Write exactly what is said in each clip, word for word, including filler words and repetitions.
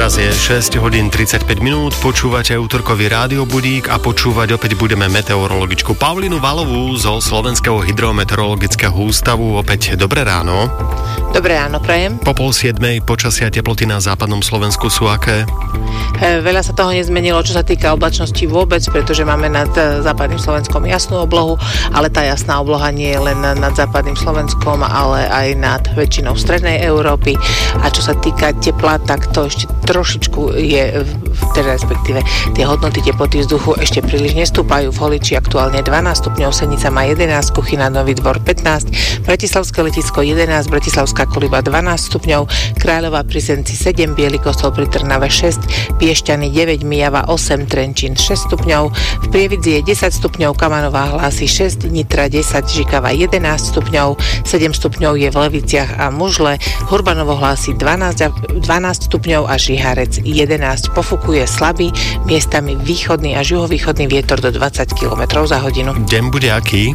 Teraz je šesť hodín tridsaťpäť minút, počúvate útorkový rádiobudík a počúvať opäť budeme meteorologičku Paulínu Valovú zo Slovenského hydrometeorologického ústavu. Opäť dobré ráno. Dobré ráno, prajem. Po pol siedmej počasia, teploty na západnom Slovensku sú aké? E, veľa sa toho nezmenilo, čo sa týka oblačnosti vôbec, pretože máme nad západným Slovenskom jasnú oblohu, ale tá jasná obloha nie je len nad západným Slovenskom, ale aj nad väčšinou strednej Európy. A čo sa týka tepla, tak to ešte trošičku je, teda respektíve tie hodnoty teploty vzduchu ešte príliš nestúpajú. V Holiči aktuálne dvanásť stupňov, Senica má jedenásť, Kuchyňa, Nový Dvor pätnásť, Bratislavské letisko jedenásť, Bratislavská Koliba dvanásť stupňov, Kráľová pri Senci sedem, Biely Kostol pri Trnave šesť, Piešťany deväť, Myjava osem, Trenčín šesť stupňov, v Prievidzi je desať stupňov, Kamanová hlási šesť, Nitra desať, Žikava jedenásť stupňov, sedem stupňov je v Leviciach a Mužle, Hurbanovo hlási dvanásť, dvanásť stupňov a Žiharec jedenásť. Pofukuje slabý, miestami východný až juhovýchodný vietor do dvadsať kilometrov za hodinu. Deň bude aký?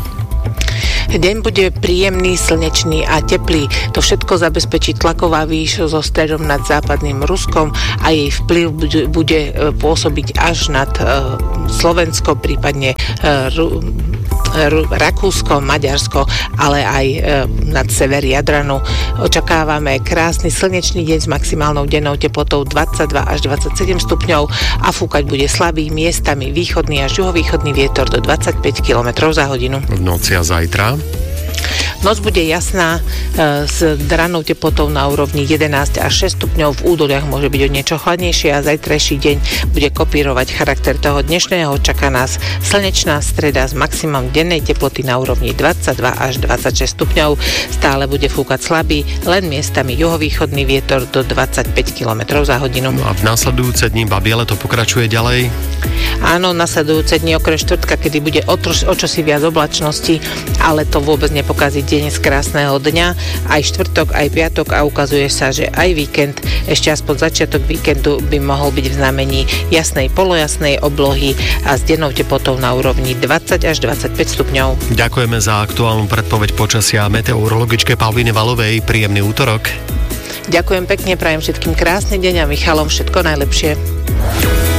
Deň bude príjemný, slnečný a teplý. To všetko zabezpečí tlaková výš so stredom nad západným Ruskom a jej vplyv bude, bude pôsobiť až nad uh, Slovensko, prípadne uh, Ru, Ru, Rakúsko, Maďarsko, ale aj uh, nad sever Jadranu. Očakávame krásny slnečný deň s maximálnou dennou teplotou dvadsaťdva až dvadsaťsedem stupňov a fúkať bude slabý, miestami východný až juhovýchodný vietor do dvadsaťpäť kilometrov za hodinu. V noci a zajtra? Noc bude jasná e, s ranou teplotou na úrovni jedenásť až šesť stupňov, v údoliach môže byť o niečo chladnejšie a zajtrajší deň bude kopírovať charakter toho dnešného. Čaká nás slnečná streda s maximum dennej teploty na úrovni dvadsaťdva až dvadsaťšesť stupňov. Stále bude fúkať slabý, len miestami juhovýchodný vietor do dvadsaťpäť kilometrov za hodinu. No a v následujúce dni babiele to pokračuje ďalej? Áno, nasledujúce dni okrem štvrtka, kedy bude o, troš, o čosi viac oblačnosti, ale to vôbec nepokazí deň z krásneho dňa, aj štvrtok, aj piatok a ukazuje sa, že aj víkend, ešte aspoň začiatok víkendu by mohol byť v znamení jasnej, polojasnej oblohy a s dennou teplotou na úrovni dvadsať až dvadsaťpäť stupňov. Ďakujeme za aktuálnu predpoveď počasia meteorologičke Paulíne Valovej. Príjemný útorok. Ďakujem pekne, prajem všetkým krásny deň a Michalom všetko najlepšie.